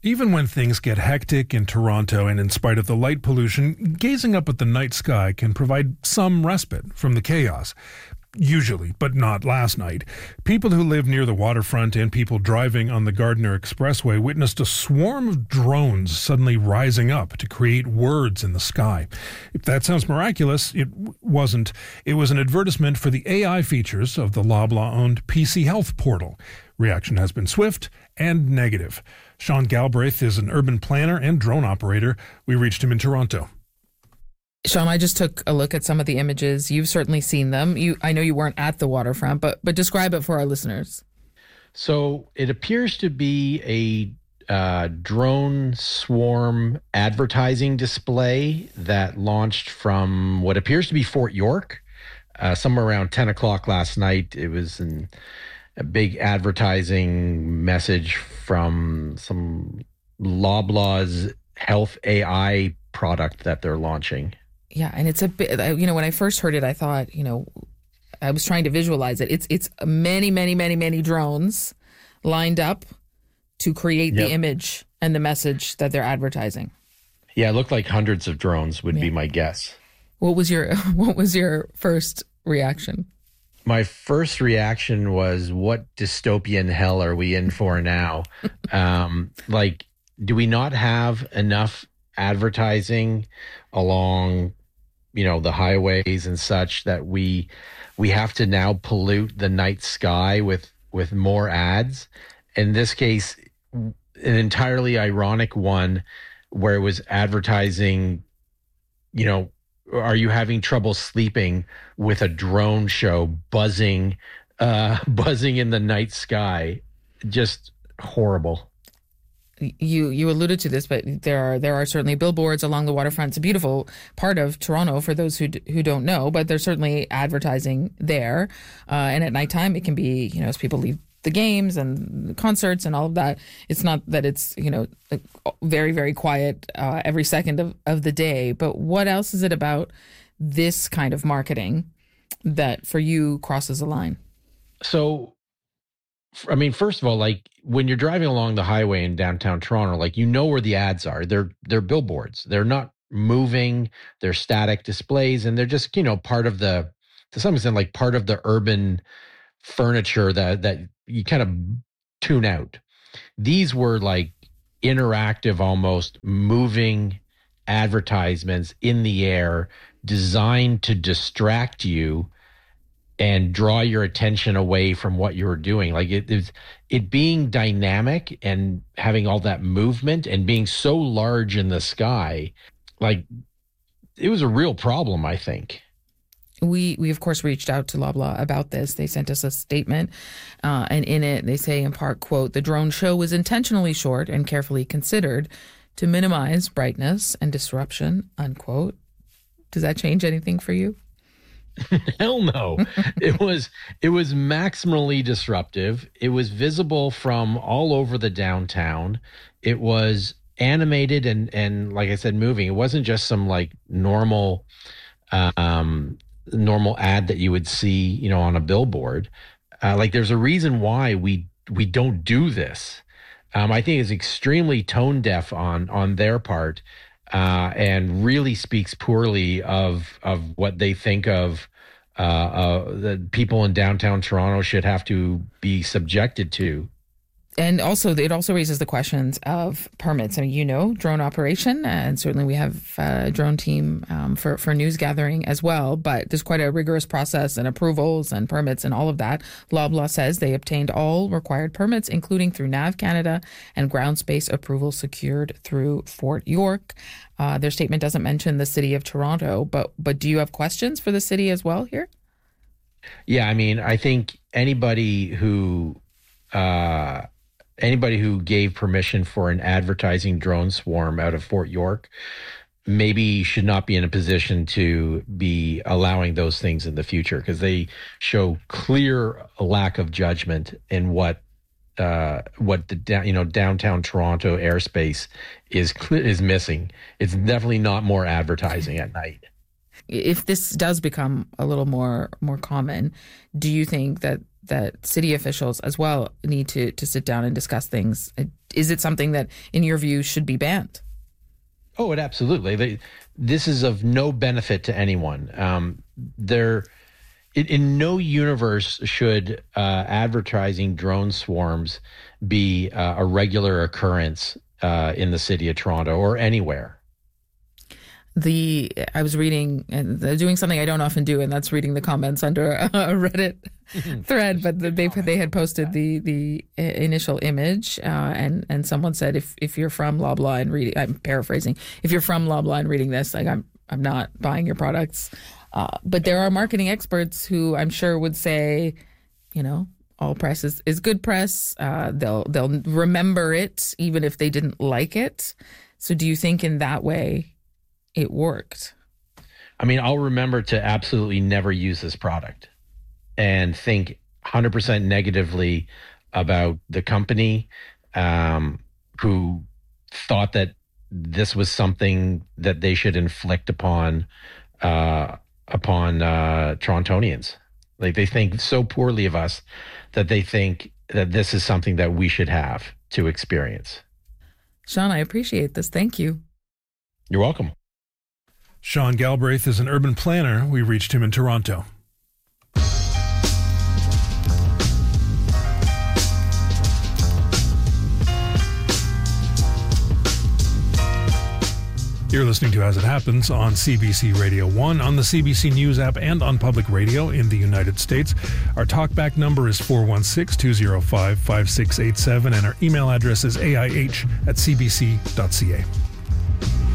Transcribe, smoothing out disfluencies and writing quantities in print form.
Even when things get hectic in Toronto and in spite of the light pollution, gazing up at the night sky can provide some respite from the chaos. Usually, but not last night. People who live near the waterfront and people driving on the Gardiner Expressway witnessed a swarm of drones suddenly rising up to create words in the sky. If that sounds miraculous, it wasn't. It was an advertisement for the AI features of the Loblaw-owned PC Health portal. Reaction has been swift and negative. Sean Galbraith is an urban planner and drone operator. We reached him in Toronto. Sean, I just took a look at some of the images. You've certainly seen them. I know you weren't at the waterfront, but describe it for our listeners. So it appears to be a drone swarm advertising display that launched from what appears to be Fort York, somewhere around 10 o'clock last night. It was a big advertising message from some Loblaw's health AI product that they're launching. Yeah, and it's a bit, when I first heard it, I thought, I was trying to visualize it. It's many, many, many, many drones lined up to create the image and the message that they're advertising. Yeah, it looked like hundreds of drones would be my guess. What was your first reaction? My first reaction was, what dystopian hell are we in for now? Do we not have enough advertising along the highways and such that we have to now pollute the night sky with more ads? In this case, an entirely ironic one where it was advertising, are you having trouble sleeping with a drone show buzzing in the night sky? Just horrible. You alluded to this, but there are certainly billboards along the waterfront. It's a beautiful part of Toronto for those who don't know, but there's certainly advertising there. And at nighttime, it can be, as people leave the games and the concerts and all of that. It's not that it's, very, very quiet every second of the day. But what else is it about this kind of marketing that for you crosses a line? So, first of all, when you're driving along the highway in downtown Toronto, where the ads are. They're billboards. They're not moving. They're static displays, and they're just part of to some extent part of the urban furniture that you kind of tune out. These were interactive, almost moving advertisements in the air, designed to distract you and draw your attention away from what you were doing. It being dynamic and having all that movement and being so large in the sky, it was a real problem, I think. We of course reached out to Loblaw about this. They sent us a statement, and in it they say in part, quote, "The drone show was intentionally short and carefully considered to minimize brightness and disruption," unquote. Does that change anything for you? Hell no. It was maximally disruptive. It was visible from all over the downtown. It was animated and like I said, moving. It wasn't just some normal ad that you would see, on a billboard. There's a reason why we don't do this. I think it's extremely tone deaf on their part. And really speaks poorly of what they think of the people in downtown Toronto should have to be subjected to. And also, it also raises the questions of permits. Drone operation, and certainly we have a drone team for news gathering as well. But there's quite a rigorous process and approvals and permits and all of that. Loblaw says they obtained all required permits, including through NAV Canada and ground space approval secured through Fort York. Their statement doesn't mention the city of Toronto, but do you have questions for the city as well here? Yeah, I think anybody who gave permission for an advertising drone swarm out of Fort York maybe should not be in a position to be allowing those things in the future, because they show clear lack of judgment in what the downtown Toronto airspace is missing. It's definitely not more advertising at night. If this does become a little more common, do you think that that city officials as well need to sit down and discuss things. Is it something that, in your view, should be banned? Oh, it absolutely. This is of no benefit to anyone. In no universe should advertising drone swarms be a regular occurrence in the city of Toronto or anywhere. I was reading and doing something I don't often do, and that's reading the comments under a Reddit thread. But they had posted the initial image, and someone said, if you're from Loblaw and reading, I'm paraphrasing, if you're from Loblaw and reading this, like I'm not buying your products. But there are marketing experts who I'm sure would say, all press is good press. They'll remember it even if they didn't like it. So do you think in that way it worked? I mean, I'll remember to absolutely never use this product and think 100% negatively about the company who thought that this was something that they should inflict upon Torontonians. Like, they think so poorly of us that they think that this is something that we should have to experience. Sean, I appreciate this. Thank you. You're welcome. Sean Galbraith is an urban planner. We reached him in Toronto. You're listening to As It Happens on CBC Radio 1, on the CBC News app, and on public radio in the United States. Our talkback number is 416-205-5687, and our email address is aih@cbc.ca.